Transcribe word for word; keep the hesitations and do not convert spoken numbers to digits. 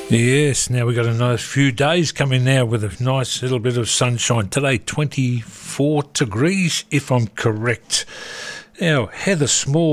Yes, now we've got a nice few days coming now with a nice little bit of sunshine. Today, twenty-four degrees, if I'm correct. Now, Heather Small